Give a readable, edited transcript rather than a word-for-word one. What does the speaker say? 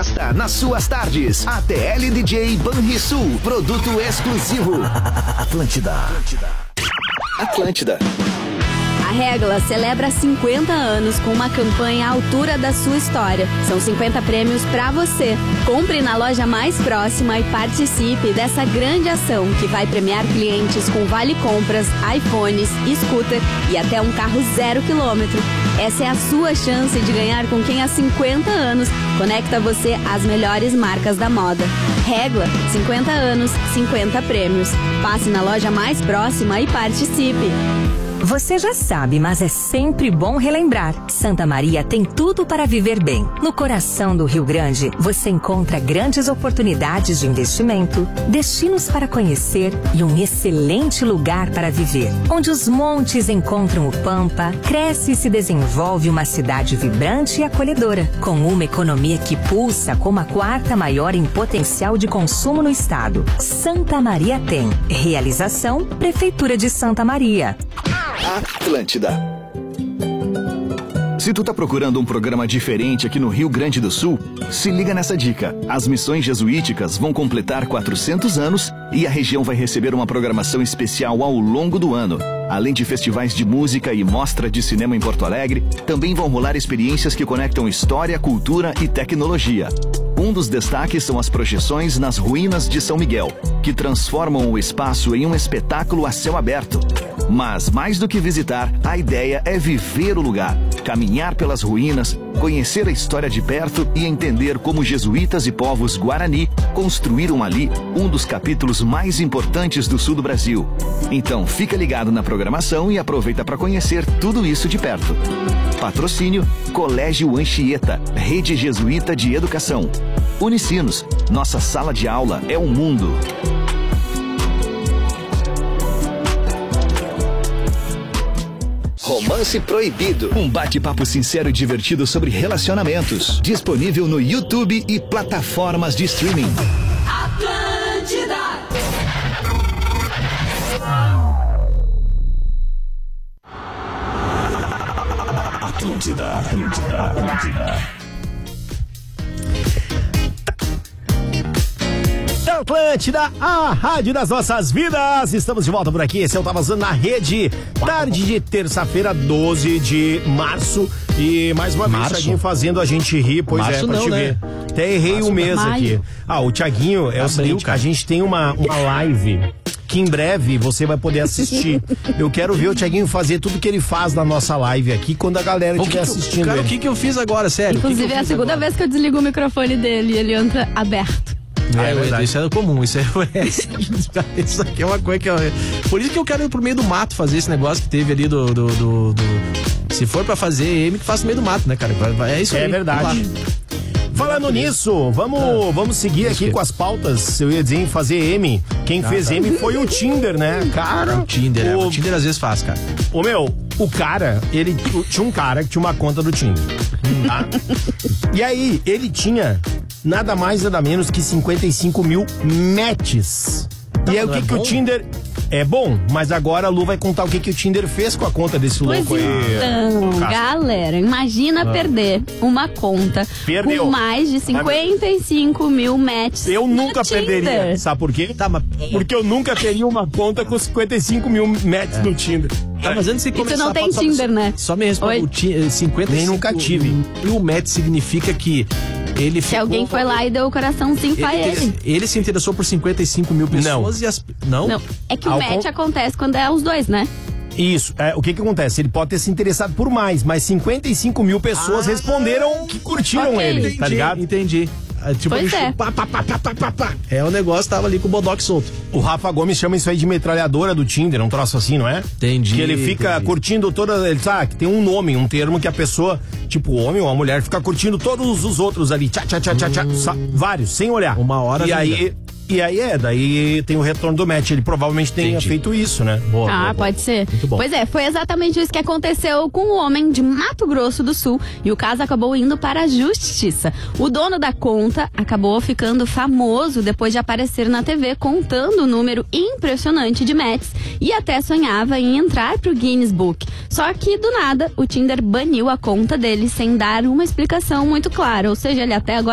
festa nas suas tardes. ATL DJ Banrisul, produto exclusivo. Atlântida. A Régula celebra 50 anos com uma campanha à altura da sua história. São 50 prêmios pra você. Compre na loja mais próxima e participe dessa grande ação que vai premiar clientes com vale compras, iPhones, scooter e até um carro 0 km. Essa é a sua chance de ganhar com quem há 50 anos conecta você às melhores marcas da moda. Régula, 50 anos, 50 prêmios. Passe na loja mais próxima e participe. Você já sabe, mas é sempre bom relembrar. Santa Maria tem tudo para viver bem. No coração do Rio Grande, você encontra grandes oportunidades de investimento, destinos para conhecer e um excelente lugar para viver. Onde os montes encontram o Pampa, cresce e se desenvolve uma cidade vibrante e acolhedora, com uma economia que pulsa como a 4ª maior em potencial de consumo no estado. Santa Maria tem. Realização, Prefeitura de Santa Maria. Atlântida. Se tu tá procurando um programa diferente aqui no Rio Grande do Sul, se liga nessa dica. As missões jesuíticas vão completar 400 anos e a região vai receber uma programação especial ao longo do ano. Além de festivais de música e mostra de cinema em Porto Alegre, também vão rolar experiências que conectam história, cultura e tecnologia. Um dos destaques são as projeções nas ruínas de São Miguel, que transformam o espaço em um espetáculo a céu aberto. Mas, mais do que visitar, a ideia é viver o lugar, caminhar pelas ruínas, conhecer a história de perto e entender como jesuítas e povos guarani construíram ali um dos capítulos mais importantes do sul do Brasil. Então, fica ligado na programação e aproveita para conhecer tudo isso de perto. Patrocínio Colégio Anchieta, Rede Jesuíta de Educação. Unicinos, nossa sala de aula é o mundo. Romance Proibido. Um bate-papo sincero e divertido sobre relacionamentos. Disponível no YouTube e plataformas de streaming. Atlântida. Atlântida, a rádio das nossas vidas. Estamos de volta por aqui. Esse é o Tá Vazando na Rede. Tarde de terça-feira, 12 de março. E mais uma vez o Thiaguinho fazendo a gente rir. Pois março é, pra não, te né? ver. Até errei o mês aqui. O Thiaguinho é o seguinte, a gente tem uma live que em breve você vai poder assistir. Eu quero ver o Thiaguinho fazer tudo que ele faz na nossa live aqui quando a galera estiver assistindo. Cara, o que eu fiz agora, sério? Inclusive é a segunda vez que eu desligo o microfone dele e ele entra aberto. Isso é comum, isso aqui é uma coisa que por isso que eu quero ir pro meio do mato fazer esse negócio que teve ali do se for pra fazer M, que faça no meio do mato, né, cara? É isso aí. É verdade. Falando nisso, vamos seguir aqui com as pautas. Eu ia dizer em fazer M. Quem fez M foi o Tinder, né? Cara, o Tinder às vezes faz, cara. O cara, tinha um cara que tinha uma conta do Tinder. Tá? E aí, ele tinha nada mais, nada menos que 55 mil matches. E aí, o que o Tinder... É bom, mas agora a Lu vai contar o que o Tinder fez com a conta desse louco aí. Então, galera, imagina perder uma conta com mais de 55 mil matches. Eu nunca perderia, sabe por quê? Porque eu nunca teria uma conta com 55 mil matches no Tinder. Mas antes de começar, você não tem Tinder, né? Só me responde, 55 nem nunca tive. mil matches significa que ele que alguém foi lá e deu o coraçãozinho pra ele. Ele se interessou por 55 mil pessoas Não. É que o match acontece quando é os dois, né? Isso. O que acontece? Ele pode ter se interessado por mais, mas 55 mil pessoas responderam que curtiram ele, tá ligado? Entendi. Tipo, pois é. O negócio tava ali com o bodoque solto. O Rafa Gomes chama isso aí de metralhadora do Tinder, um troço assim, não é? Entendi. Que ele fica curtindo todas. Ele sabe que tem um nome, um termo que a pessoa, tipo o homem ou a mulher, fica curtindo todos os outros ali. Tchá, vários, sem olhar. Uma hora. E aí daí tem o retorno do match. Ele provavelmente tenha feito isso, né? Boa. Pode ser. Muito bom. Pois é, foi exatamente isso que aconteceu com o homem de Mato Grosso do Sul. E o caso acabou indo para a justiça. O dono da conta acabou ficando famoso depois de aparecer na TV contando um número impressionante de matches e até sonhava em entrar pro Guinness Book. Só que, do nada, o Tinder baniu a conta dele sem dar uma explicação muito clara. Ou seja, ele até agora